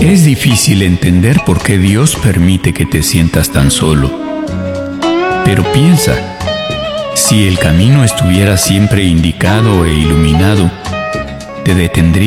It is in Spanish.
Es difícil entender por qué Dios permite que te sientas tan solo. Pero piensa, si el camino estuviera siempre indicado e iluminado, te detendría